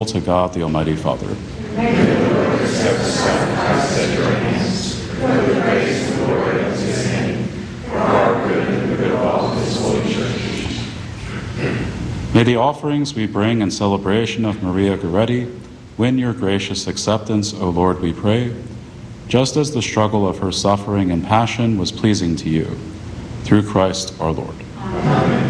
to God the Almighty Father. May the Lord accept the sacrifice at your hands, for the praise and glory of his name, for our good and the good of all his holy church. May the offerings we bring in celebration of Maria Goretti win your gracious acceptance, O Lord, we pray, just as the struggle of her suffering and passion was pleasing to you. Through Christ our Lord. Amen.